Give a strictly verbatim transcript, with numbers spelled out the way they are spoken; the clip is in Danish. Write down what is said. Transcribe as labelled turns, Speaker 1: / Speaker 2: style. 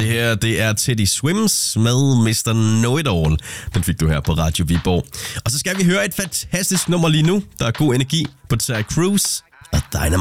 Speaker 1: her, det er Teddy Swims med mister Know-It-All. Den fik du her på Radio Viborg. Og så skal vi høre et fantastisk nummer lige nu. Der er god energi på Terry Crews og Dynamite.